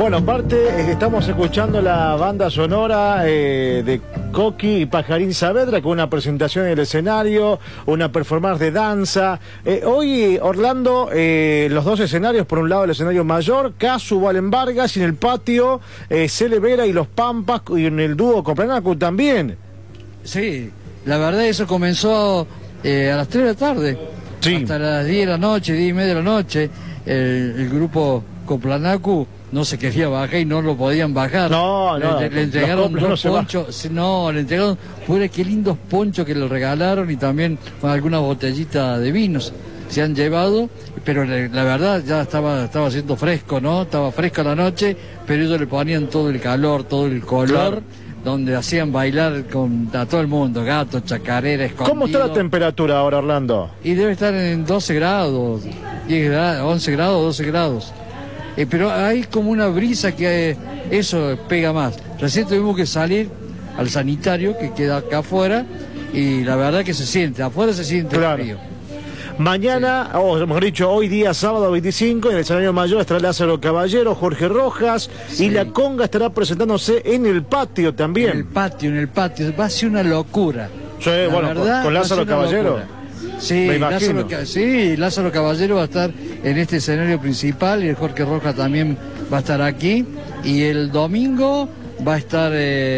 Bueno, aparte estamos escuchando la banda sonora de Coqui y Pajarín Saavedra con una presentación en el escenario, una performance de danza. Hoy, Orlando, los dos escenarios, por un lado el escenario mayor, Casu, Valen Vargas, y en el patio Cele Vera y Los Pampas, y en el dúo Coplanacu también. Sí, la verdad eso comenzó a las 3 de la tarde, sí, hasta las 10 de la noche, 10 y media de la noche. El grupo Coplanacu no se quería bajar y no lo podían bajar. Le entregaron dos ponchos. No, le entregaron, qué lindos ponchos que le regalaron, y también con algunas botellitas de vinos se han llevado, pero la verdad ya estaba haciendo fresco, ¿no? Estaba fresca la noche, pero ellos le ponían todo el calor, todo el color, claro, donde hacían bailar a todo el mundo, gatos, chacarera, escondido. ¿Cómo está la temperatura ahora, Orlando? Y debe estar en 12 grados, 10 grados, 11 grados, 12 grados. Pero hay como una brisa que eso pega más. Recién tuvimos que salir al sanitario que queda acá afuera, y la verdad que se siente, afuera se siente, claro, frío. Mañana, sí, o mejor dicho, hoy día sábado 25, en el escenario mayor estará Lázaro Caballero, Jorge Rojas, sí, y la conga estará presentándose en el patio también. En el patio, va a ser una locura. Sí, bueno, verdad, con Lázaro Caballero. Sí, Lázaro Caballero va a estar en este escenario principal, y el Jorge Rojas también va a estar aquí, y el domingo va a estar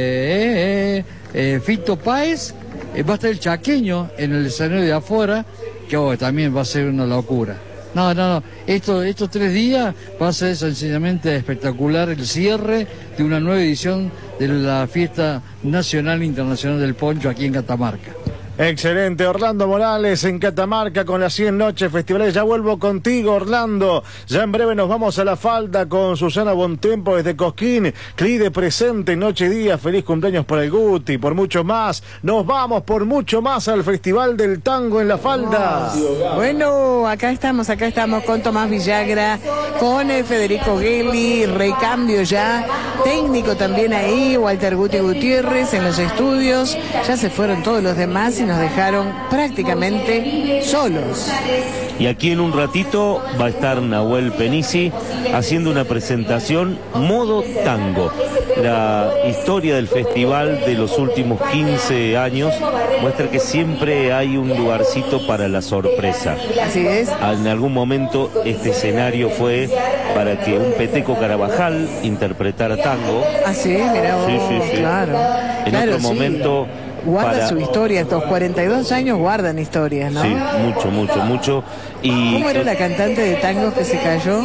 Fito Páez, va a estar el Chaqueño en el escenario de afuera, que también va a ser una locura. Estos 3 días va a ser sencillamente espectacular, el cierre de una nueva edición de la Fiesta Nacional e Internacional del Poncho aquí en Catamarca. Excelente, Orlando Morales en Catamarca con las 100 noches festivales. Ya vuelvo contigo, Orlando. Ya en breve nos vamos a La Falda con Susana Bontempo desde Cosquín. Clide presente, noche y día. Feliz cumpleaños por el Guti, por mucho más. Nos vamos por mucho más al Festival del Tango en La Falda. Bueno, acá estamos con Tomás Villagra, con Federico Gelli, recambio ya, técnico también ahí, Walter Guti Gutiérrez en los estudios. Ya se fueron todos los demás y nos dejaron prácticamente solos. Y aquí en un ratito va a estar Nahuel Penisi haciendo una presentación modo tango. La historia del festival de los últimos 15 años muestra que siempre hay un lugarcito para la sorpresa. Así es. En algún momento este escenario fue para que un Peteco Carabajal interpretara tango. Ah, sí, mirá vos, sí. Claro. En otro momento... Guarda su historia, estos 42 años guardan historias, ¿no? Sí, mucho. Y ¿cómo era la cantante de tangos que se cayó?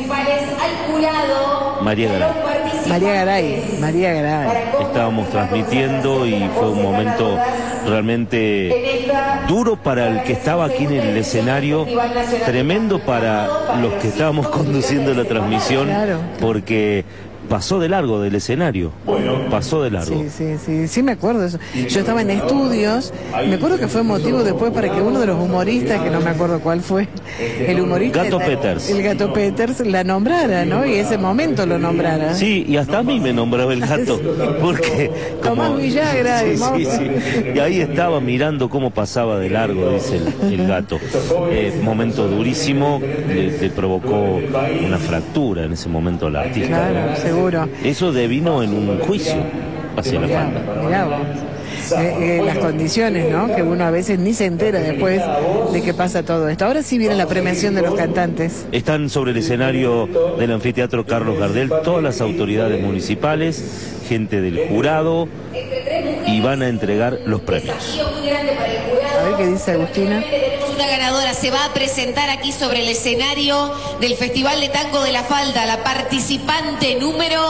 María Garay. María Garay. Estábamos transmitiendo y fue un momento realmente duro para el que estaba aquí en el escenario, tremendo para los que estábamos conduciendo la transmisión, claro, porque pasó de largo del escenario, pasó de largo. Sí, me acuerdo de eso. Yo estaba en estudios, me acuerdo que fue motivo después para que uno de los humoristas, que no me acuerdo cuál fue, el humorista... Gato Peters. El Gato Peters la nombrara, ¿no? Y ese momento lo nombrara. Sí, y hasta a mí me nombraba el gato, porque... Tomás Villagra. Sí. Y ahí estaba mirando cómo pasaba de largo, dice el gato. Momento durísimo, le provocó una fractura en ese momento al artista. Claro, seguro. Eso devino en un juicio hacia la Falda. Mirá vos. Las condiciones, ¿no? Que uno a veces ni se entera después de que pasa todo esto. Ahora sí viene la premiación de los cantantes. Están sobre el escenario del anfiteatro Carlos Gardel todas las autoridades municipales, gente del jurado, y van a entregar los premios. A ver qué dice Agustina. Una ganadora se va a presentar aquí sobre el escenario del Festival de Tango de La Falda, la participante número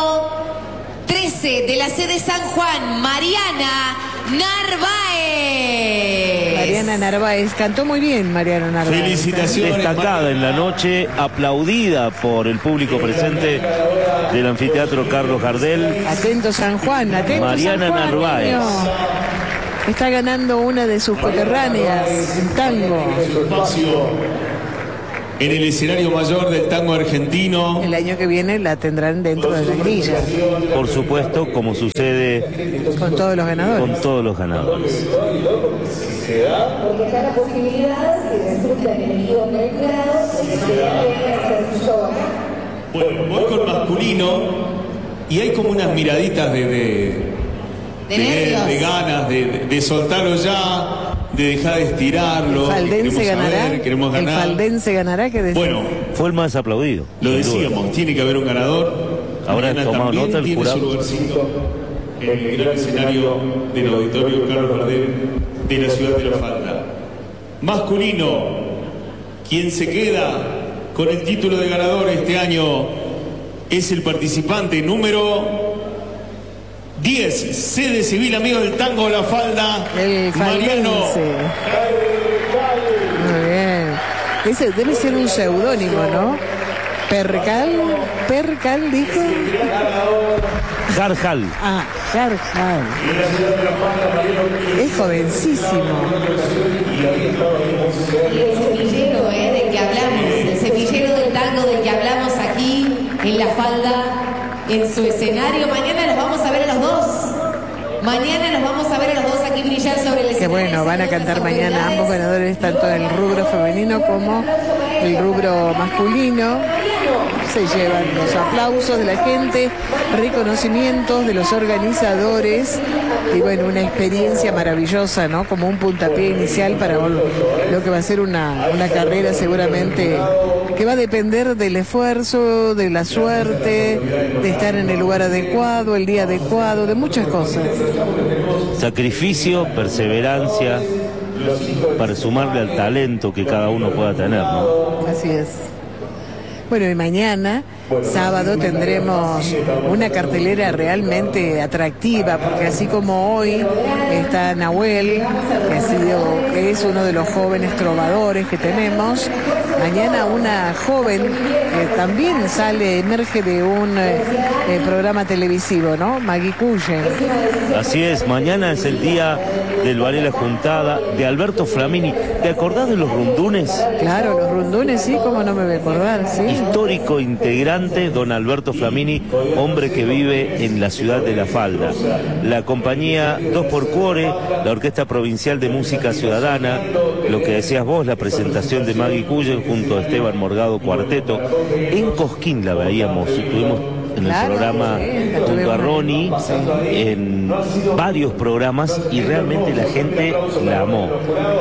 13 de la sede San Juan, Mariana Narváez. Mariana Narváez, cantó muy bien Mariana Narváez. Felicitaciones. Destacada en la noche, aplaudida por el público presente del anfiteatro Carlos Gardel. Atento San Juan, atento Mariana San Juan, Narváez. Niño. Está ganando una de sus coterráneas en tango. En el escenario mayor del tango argentino. El año que viene la tendrán dentro de la grilla. Por supuesto, como sucede con todos los ganadores. Con todos los ganadores. Porque está la posibilidad que resulta en el guión del grado. Bueno, voy con masculino. y hay como unas miraditas de ganas de soltarlo ya, de dejar de estirarlo. ¿El faldense ganará? Queremos ganar. ¿El faldense ganará? ¿Qué decís? Bueno, fue el más aplaudido. lo decíamos, tiene que haber un ganador. Ahora Mañana tomado también nota el tiene jurado. su lugarcito en el gran escenario del Auditorio Carlos Gardel de la ciudad de La Falda. Masculino, quien se queda con el título de ganador este año es el participante número 10, sede civil, amigos del tango de La Falda, El Mariano. faldense. Muy bien. Ese debe ser un seudónimo, ¿no? Percal dijo. Jarjal. Ah, Jarjal. Es jovencísimo. El semillero del que hablamos, el semillero del tango del que hablamos aquí en La Falda, en su escenario. Mañana los vamos a ver a los dos. Mañana los vamos a ver a los dos aquí brillar sobre el escenario. Que bueno, van a cantar mañana ambos ganadores, tanto del rubro femenino como el rubro masculino. Se llevan los aplausos de la gente, reconocimientos de los organizadores y bueno, una experiencia maravillosa, ¿no? Como un puntapié inicial para lo que va a ser una carrera seguramente que va a depender del esfuerzo, de la suerte, de estar en el lugar adecuado, el día adecuado, de muchas cosas. Sacrificio, perseverancia, para sumarle al talento que cada uno pueda tener, ¿no? Así es. Bueno, y mañana, sábado, tendremos una cartelera realmente atractiva, porque así como hoy está Nahuel, que es uno de los jóvenes trovadores que tenemos, mañana una joven que también emerge de un programa televisivo, ¿no? Maggie Cullen. Así es, mañana es el día del Varela Juntada, de Alberto Flamini. ¿Te acordás de los rundunes? Claro, los rundunes, sí, cómo no me voy a acordar, sí. Histórico integrante, don Alberto Flamini, hombre que vive en la ciudad de La Falda. La compañía 2x4, la Orquesta Provincial de Música Ciudadana, lo que decías vos, la presentación de Maggie Cullen junto a Esteban Morgado Cuarteto. En Cosquín la veíamos, estuvimos en el programa junto a Ronnie, en varios programas, y realmente la gente la amó.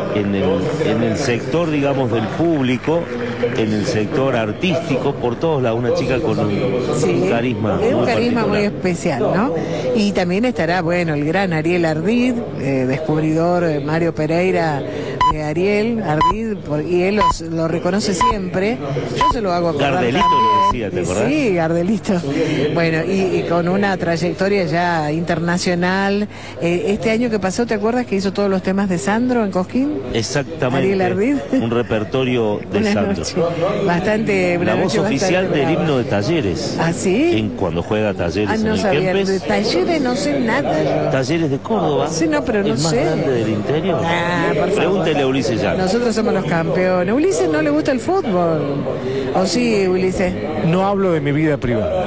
En el sector, digamos, del público, en el sector artístico, por todos lados, una chica con un carisma es un carisma particular. muy especial, ¿no? Y también estará, bueno, el gran Ariel Ardid, descubridor Mario Pereira de Ariel Ardid, y él lo reconoce siempre. Yo se lo hago acordar Gardelito también. lo decía, ¿te acordás? Sí, Gardelito. Bueno, y con una trayectoria ya internacional. Este año que pasó, ¿te acuerdas que hizo todos los temas de Sandro en Cosquín? Exactamente. Ariel Ardid. Un repertorio de Una Sandro. noche bastante. La voz oficial del himno de Talleres. ¿Ah, sí? Cuando juega Talleres en no el sabía. De Kempes. Talleres no sé nada yo. Talleres de Córdoba. Sí, no, pero no ¿Es más sé. grande del interior? Ah, por favor. Pregúntele a Ulises Llano. Nosotros somos los campeones. Ulises no le gusta el fútbol. ¿O sí, Ulises? No hablo de mi vida privada.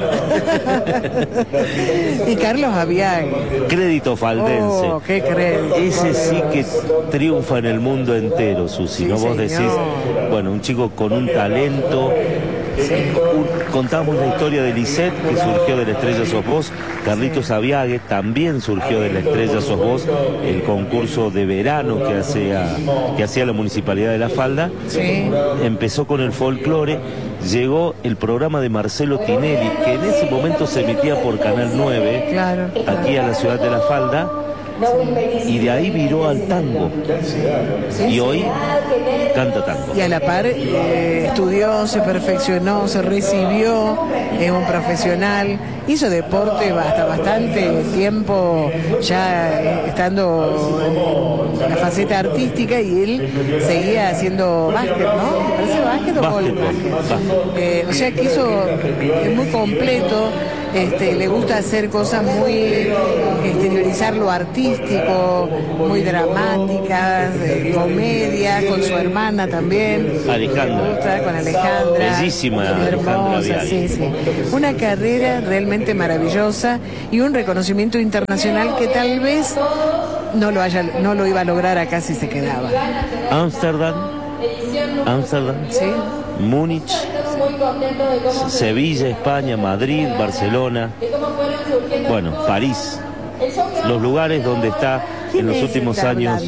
Y Carlos Aviague. Crédito faldense. Oh, qué crédito. Ese sí que triunfa en el mundo entero, Susi. Sí, ¿No? Vos señor. decís, bueno, un chico con un talento. Contamos la historia de Lisette, que surgió de la Estrella Sos Vos. Carlitos Aviague también surgió de la Estrella Sos Vos, el concurso de verano que hacía la Municipalidad de La Falda. Sí. Empezó con el folclore, llegó el programa de Marcelo Tinelli, que en ese momento se emitía por Canal 9, Claro. aquí a la ciudad de La Falda, y de ahí viró al tango. Y hoy canta tango. Y a la par estudió, se perfeccionó, se recibió, es un profesional, hizo deporte hasta bastante tiempo ya estando en la faceta artística, y él seguía haciendo básquet, ¿no? ¿Te parece básquet o Básquetbol, básquet? O sea que es muy completo. Le gusta hacer cosas muy, exteriorizar lo artístico, muy dramáticas, comedia, con su hermana también. Alejandra. Le gusta, con Alejandra. Bellísima Hermosa, Alejandra sí, Viale. sí. Una carrera realmente maravillosa y un reconocimiento internacional que tal vez no lo iba a lograr acá si se quedaba. Ámsterdam, ¿Sí? Múnich, Sevilla, España, Madrid, Barcelona, bueno, París, los lugares donde está en los últimos años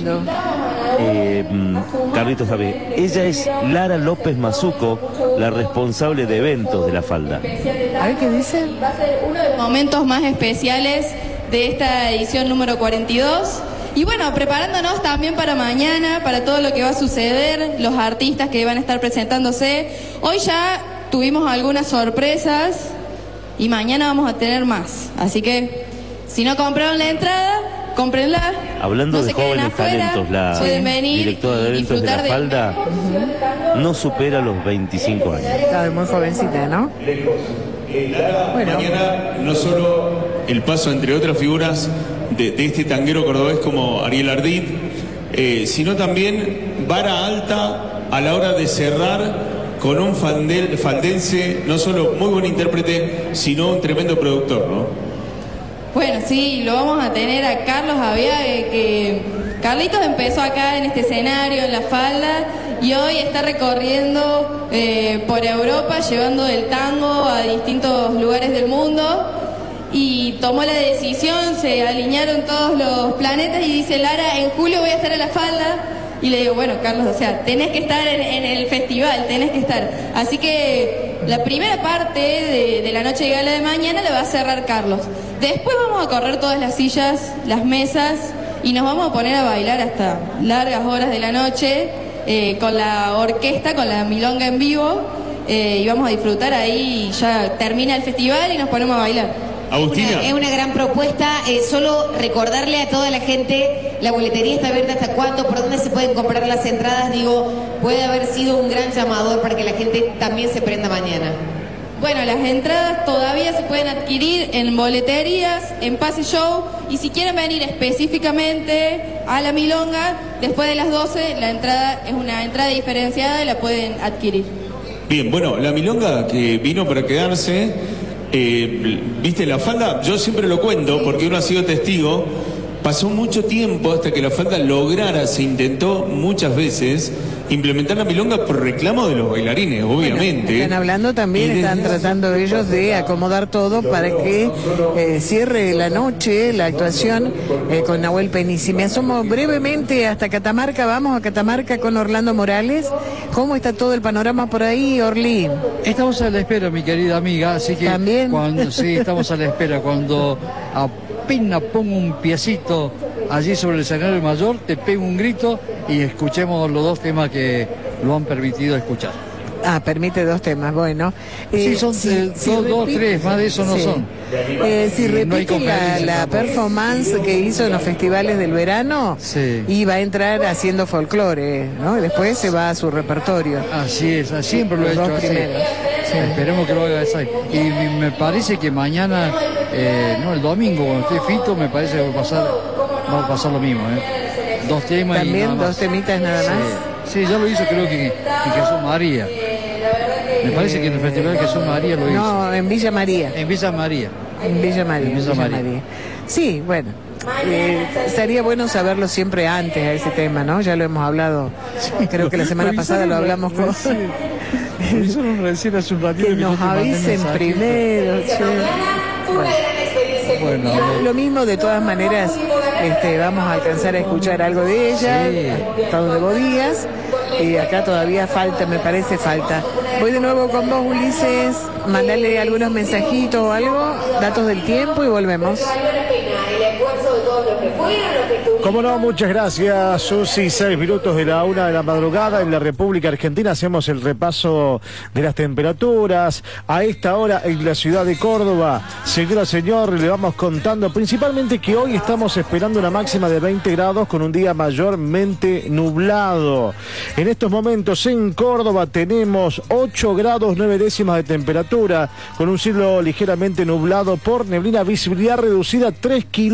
Carlitos Javier. Ella es Lara López Mazuco, la responsable de eventos de la falda. A ver qué dice. Va a ser uno de los momentos más especiales de esta edición número 42. Y bueno, preparándonos también para mañana, para todo lo que va a suceder, los artistas que van a estar presentándose. Hoy ya tuvimos algunas sorpresas y mañana vamos a tener más. Así que, si no compraron la entrada, cómprenla. Hablando no de jóvenes afuera, talentos, la directora de eventos de la falda no supera los 25 años. Está muy jovencita, ¿no? Bueno. Mañana no solo el paso entre otras figuras de este tanguero cordobés como Ariel Ardit, sino también vara alta a la hora de cerrar con un faldense, no solo muy buen intérprete, sino un tremendo productor, ¿no? Bueno, sí, lo vamos a tener a Carlos Aviague, que Carlitos empezó acá en este escenario, en la falda, y hoy está recorriendo por Europa, llevando el tango a distintos lugares del mundo, y tomó la decisión, se alinearon todos los planetas y dice: Lara, en julio voy a estar en la falda. Y le digo: bueno, Carlos, o sea, tenés que estar en el festival, tenés que estar. Así que la primera parte de la noche de gala de mañana la va a cerrar Carlos. Después vamos a correr todas las sillas, las mesas, y nos vamos a poner a bailar hasta largas horas de la noche con la orquesta, con la milonga en vivo, y vamos a disfrutar ahí. Ya termina el festival y nos ponemos a bailar. Agustina. Es una gran propuesta. Solo recordarle a toda la gente, la boletería está abierta hasta cuándo, por dónde se pueden comprar las entradas. Digo, puede haber sido un gran llamador para que la gente también se prenda mañana. Bueno, las entradas todavía se pueden adquirir en boleterías, en Pase Show, y si quieren venir específicamente a la milonga, después de las 12, la entrada es una entrada diferenciada y la pueden adquirir. Bien, bueno, la milonga que vino para quedarse, viste, la falda, yo siempre lo cuento porque uno ha sido testigo, pasó mucho tiempo hasta que la falda lograra, se intentó muchas veces implementar la milonga por reclamo de los bailarines, obviamente. Bueno, están hablando también, están tratando ellos de acomodar todo para que cierre la noche, la actuación con Nahuel Penisi. Me asomo brevemente hasta Catamarca, vamos a Catamarca con Orlando Morales. ¿Cómo está todo el panorama por ahí, Orlí? Estamos a la espera, mi querida amiga, así que ¿también? Sí, estamos a la espera. Cuando apenas pongo un piecito allí sobre el escenario mayor, te pego un grito y escuchemos los dos temas que lo han permitido escuchar. Ah, permite dos temas, bueno. Sí, son dos, tres, más de eso no son. Si repite no la performance que hizo en los festivales del verano, sí, y va a entrar haciendo folclore, ¿no? Y después se va a su repertorio. Así es, siempre lo he hecho así. Sí. Esperemos que lo haga así. Y me parece que mañana, no, el domingo, cuando esté Fito, me parece que va a pasar lo mismo, Dos temas. También y nada más. Dos temitas nada más. Sí, ya lo hizo, creo que en Jesús María. Me parece que en el Festival Jesús María lo hizo. No, en Villa María. En Villa María. En Villa María. En Villa María. Sí, bueno. Estaría bueno saberlo siempre antes a ese tema, ¿no? Ya lo hemos hablado. Creo que la semana pasada lo hablamos con... recién hace un ratito que nos avisen primero. Bueno, lo mismo, de todas maneras, vamos a alcanzar a escuchar algo de ella, hasta donde vos digas, y acá todavía falta, me parece falta. Voy de nuevo con vos, Ulises, mandale algunos mensajitos o algo, datos del tiempo y volvemos. Como no, muchas gracias, Susi. 6 minutos de la 1 de la madrugada en la República Argentina. Hacemos el repaso de las temperaturas. A esta hora en la ciudad de Córdoba, señora, señor, le vamos contando principalmente que hoy estamos esperando una máxima de 20 grados con un día mayormente nublado. En estos momentos en Córdoba tenemos 8 grados 9 décimas de temperatura, con un cielo ligeramente nublado por neblina, visibilidad reducida 3 kilómetros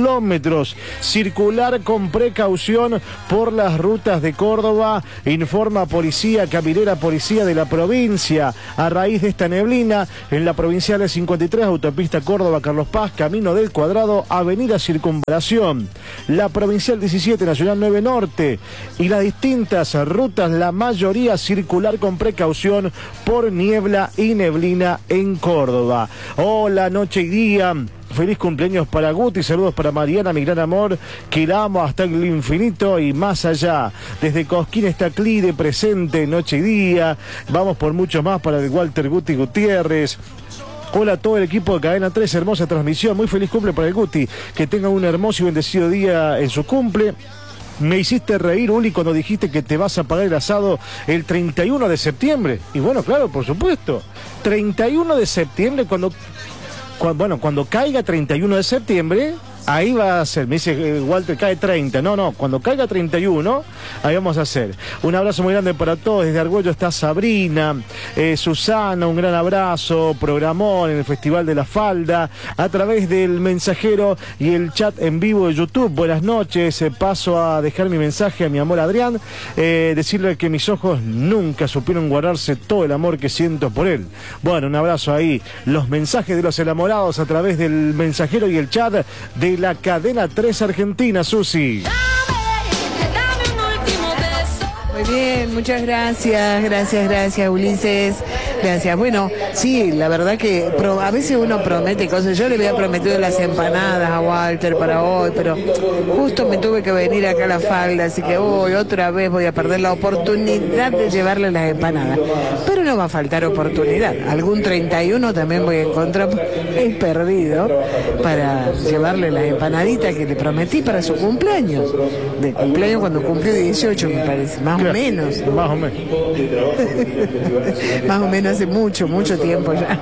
kilómetros. Circular con precaución por las rutas de Córdoba, informa Policía Caminera, Policía de la provincia. A raíz de esta neblina, en la provincial 53, autopista Córdoba, Carlos Paz, Camino del Cuadrado, avenida Circunvalación. La provincial 17, Nacional 9 Norte y las distintas rutas, la mayoría circular con precaución por niebla y neblina en Córdoba. Hola, noche y día. Feliz cumpleaños para Guti, saludos para Mariana, mi gran amor, que la amo hasta el infinito y más allá. Desde Cosquín está Clide presente, noche y día. Vamos por mucho más para el Walter Guti Gutiérrez. Hola a todo el equipo de Cadena 3, hermosa transmisión, muy feliz cumple para el Guti, que tenga un hermoso y bendecido día en su cumple. Me hiciste reír, Uli, cuando dijiste que te vas a pagar el asado el 31 de septiembre. Y bueno, claro, por supuesto. 31 de septiembre, cuando caiga 31 de septiembre, ahí va a ser. Me dice Walter, cae 30. No, cuando caiga 31, ahí vamos a hacer. Un abrazo muy grande para todos. Desde Argüello está Sabrina, Susana, un gran abrazo. Programón en el Festival de la Falda, a través del mensajero y el chat en vivo de YouTube. Buenas noches, paso a dejar mi mensaje a mi amor Adrián, decirle que mis ojos nunca supieron guardarse todo el amor que siento por él. Bueno, un abrazo ahí. Los mensajes de los enamorados a través del mensajero y el chat de la Cadena 3 Argentina, Susi. Muy bien, muchas gracias, gracias Ulises, gracias. Bueno, sí, la verdad que a veces uno promete cosas. Yo le había prometido las empanadas a Walter para hoy, pero justo me tuve que venir acá a la Falda, así que hoy otra vez voy a perder la oportunidad de llevarle las empanadas. Pero no va a faltar oportunidad. Algún 31 también voy a encontrar el perdido para llevarle las empanaditas que le prometí para su cumpleaños. De cumpleaños cuando cumplió 18, me parece, más o menos. Más o menos hace mucho tiempo ya.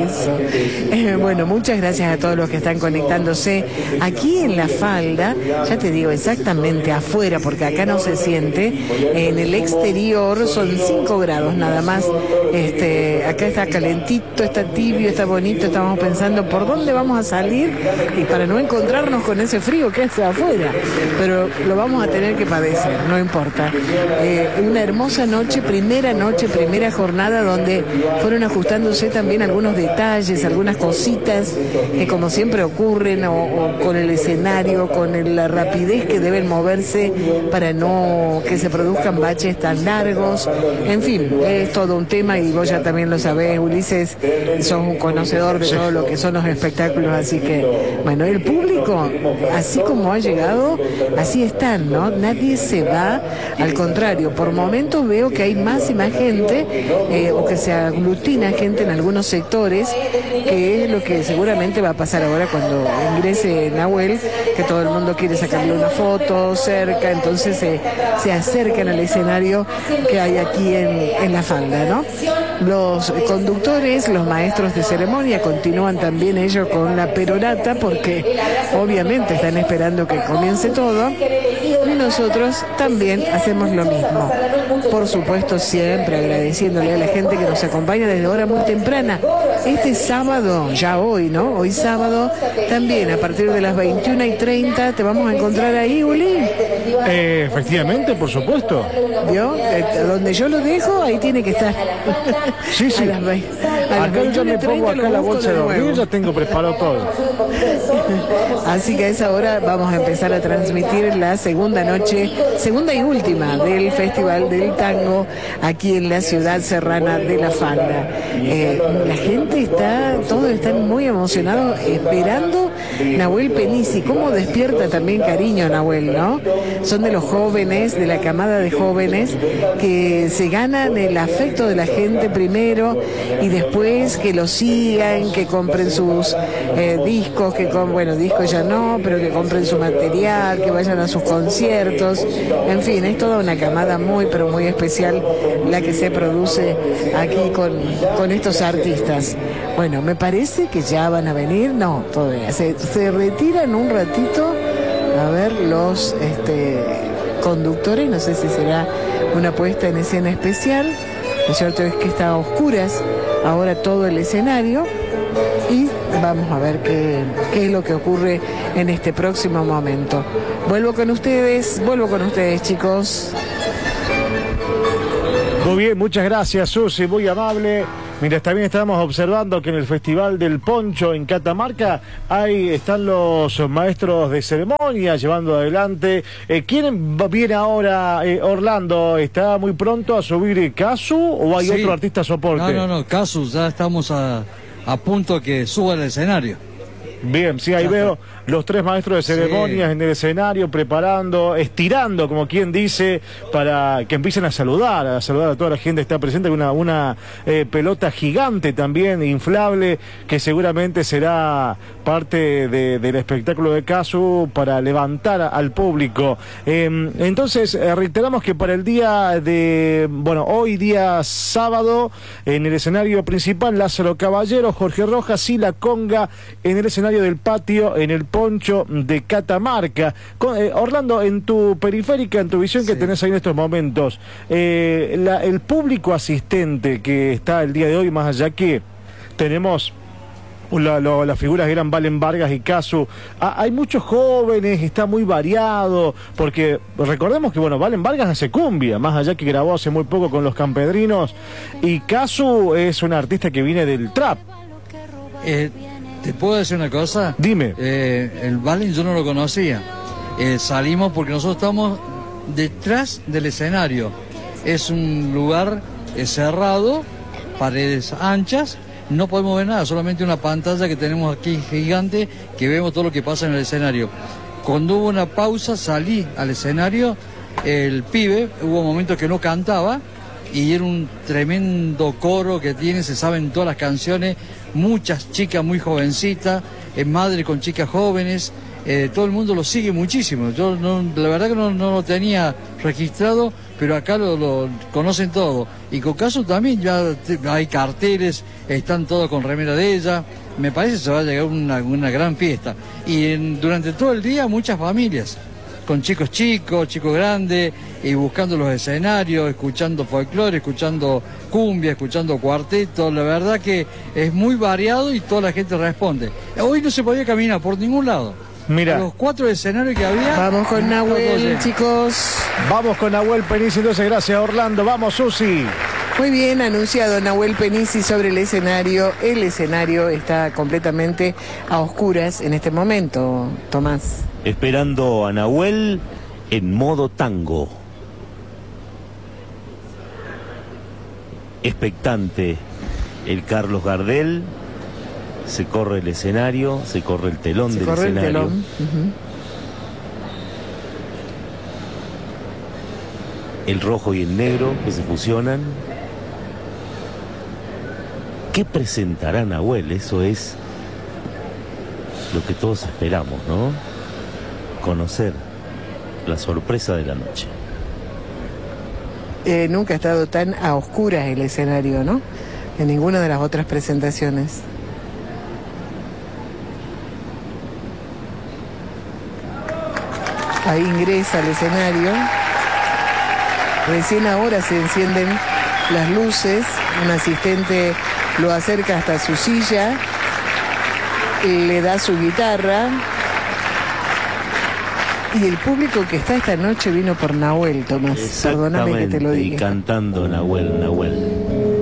Bueno, muchas gracias a todos los que están conectándose aquí en la Falda. Ya te digo, exactamente afuera, porque acá no se siente. En el exterior son 5 grados nada más. Acá está calentito, está tibio, está bonito. Estamos pensando por dónde vamos a salir y para no encontrarnos con ese frío que hace afuera. Pero lo vamos a tener que padecer, no importa. Una hermosa noche, primera jornada donde fueron ajustándose también algunos detalles, algunas cositas que como siempre ocurren o con el escenario, con la rapidez que deben moverse para no que se produzcan baches tan largos. En fin, es todo un tema y vos ya también lo sabés, Ulises, sos un conocedor de todo lo que son los espectáculos, así que, bueno, el público, así como ha llegado, así están, ¿no? Nadie se va, al contrario, por momentos veo que hay más y más gente, o que se aglutina gente en algunos sectores, que es lo que seguramente va a pasar ahora cuando ingrese Nahuel, que todo el mundo quiere sacarle una foto cerca, entonces se acercan al escenario que hay aquí en la Falda, ¿no? Los conductores, los maestros de ceremonia continúan también ellos con la perorata, porque obviamente están esperando que comience todo, y nosotros también hacemos lo mismo. Por supuesto, siempre agradeciéndole a la gente que nos acompaña desde hora muy temprana. Este sábado, ya hoy, ¿no? Hoy sábado, también a partir de las 21:30 te vamos a encontrar ahí, Uli. Efectivamente, por supuesto. ¿Vio? Donde yo lo dejo, ahí tiene que estar. Sí. Acá yo me pongo acá la bolsa de dormir, ya tengo preparado todo. Así que a esa hora vamos a empezar a transmitir la segunda y última del Festival del Tango aquí en la ciudad serrana de La Falda. La gente todos están muy emocionados esperando Nahuel Penisi. Cómo despierta también cariño Nahuel, ¿no? Son de los jóvenes, de la camada de jóvenes que se ganan el afecto de la gente primero y después que lo sigan, que compren sus discos, discos ya no, pero que compren su material, que vayan a sus conciertos. En fin, es toda una camada muy, pero muy especial la que se produce aquí con estos artistas. Bueno, me parece que ya van a venir, no, todavía se retiran un ratito, a ver, los conductores, no sé si será una puesta en escena especial. Lo cierto es que está a oscuras ahora todo el escenario, Y vamos a ver qué es lo que ocurre en este próximo momento. Vuelvo con ustedes, chicos. Muy bien, muchas gracias, Susi, muy amable. Mira, también estamos observando que en el Festival del Poncho en Catamarca ahí están los maestros de ceremonia llevando adelante. ¿Quién viene ahora, Orlando? ¿Está muy pronto a subir Casu o hay otro artista soporte? No, Casu, ya estamos a punto que suba al escenario. Bien, sí, ahí veo los 3 maestros de ceremonias en el escenario, preparando, estirando, como quien dice, para que empiecen a saludar a toda la gente que está presente, una pelota gigante también, inflable, que seguramente será parte del espectáculo de Casu para levantar al público. Entonces, reiteramos que para el día de, hoy día sábado, en el escenario principal, Lázaro Caballero, Jorge Rojas y La Conga, en el escenario del patio, en el Poncho de Catamarca. Orlando, en tu periférica, en tu visión que tenés ahí en estos momentos, el público asistente que está el día de hoy, más allá que tenemos las figuras que eran Valen Vargas y Casu, hay muchos jóvenes, está muy variado, porque recordemos que Valen Vargas hace cumbia, más allá que grabó hace muy poco con los Campedrinos, y Casu es un artista que viene del trap. ¿Te puedo decir una cosa? Dime. El Valen yo no lo conocía. Salimos porque nosotros estamos detrás del escenario. Es un lugar cerrado, paredes anchas, no podemos ver nada, solamente una pantalla que tenemos aquí gigante que vemos todo lo que pasa en el escenario. Cuando hubo una pausa salí al escenario, el pibe, hubo momentos que no cantaba, y era un tremendo coro que tiene, se saben todas las canciones, muchas chicas muy jovencitas, madre con chicas jóvenes, todo el mundo lo sigue muchísimo. Yo la verdad que no lo tenía registrado, pero acá lo conocen todo. Y con Casu también ya hay carteles, están todos con remera de ella, me parece que se va a llegar una gran fiesta. Y durante todo el día muchas familias, con chicos grandes, y buscando los escenarios, escuchando folclore, escuchando cumbia, escuchando cuarteto. La verdad que es muy variado y toda la gente responde. Hoy no se podía caminar por ningún lado. Mira, los 4 escenarios que había. Vamos con Nahuel, chicos. Vamos con Nahuel Penisi, entonces gracias, Orlando. Vamos, Susi. Muy bien, anunciado Nahuel Penisi sobre el escenario. El escenario está completamente a oscuras en este momento, Tomás. Esperando a Nahuel en modo tango. Expectante el Carlos Gardel. Se corre el escenario, se corre el telón del escenario. El rojo y el negro que se fusionan. ¿Qué presentará Nahuel? Eso es lo que todos esperamos, ¿no? Conocer la sorpresa de la noche. Nunca ha estado tan a oscuras el escenario, ¿no? En ninguna de las otras presentaciones. Ahí ingresa al escenario. Recién ahora se encienden las luces. Un asistente lo acerca hasta su silla. Le da su guitarra. Y el público que está esta noche vino por Nahuel, Tomás. Perdóname que te lo diga. Y cantando Nahuel, Nahuel.